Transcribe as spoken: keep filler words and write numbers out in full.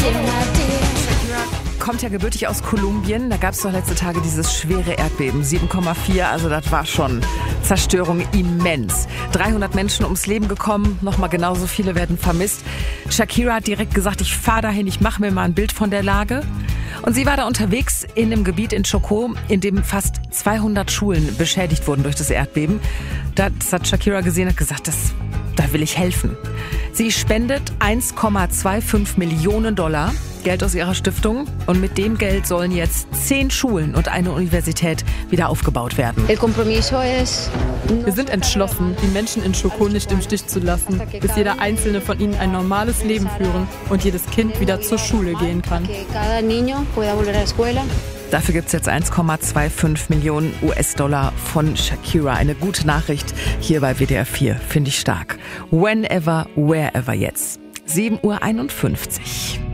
Kommt ja gebürtig aus Kolumbien. Da gab es doch letzte Tage dieses schwere Erdbeben, sieben Komma vier. Also das war schon Zerstörung immens. dreihundert Menschen ums Leben gekommen, nochmal genauso viele werden vermisst. Shakira hat direkt gesagt, ich fahre dahin, ich mache mir mal ein Bild von der Lage. Und sie war da unterwegs in einem Gebiet in Chocó, in dem fast zweihundert Schulen beschädigt wurden durch das Erdbeben. Das hat Shakira gesehen und hat gesagt, das, da will ich helfen. Sie spendet eins Komma fünfundzwanzig Millionen Dollar, Geld aus ihrer Stiftung. Und mit dem Geld sollen jetzt zehn Schulen und eine Universität wieder aufgebaut werden. Wir sind entschlossen, die Menschen in Chocó nicht im Stich zu lassen, bis jeder einzelne von ihnen ein normales Leben führen und jedes Kind wieder zur Schule gehen kann. Dafür gibt es jetzt eins Komma fünfundzwanzig Millionen U S-Dollar von Shakira. Eine gute Nachricht hier bei W D R vier, finde ich stark. Whenever, wherever jetzt. sieben Uhr einundfünfzig.